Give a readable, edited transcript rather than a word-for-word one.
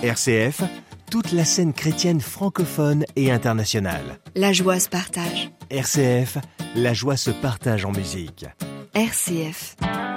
RCF, toute la scène chrétienne francophone et internationale. La joie se partage. RCF, la joie se partage en musique. RCF.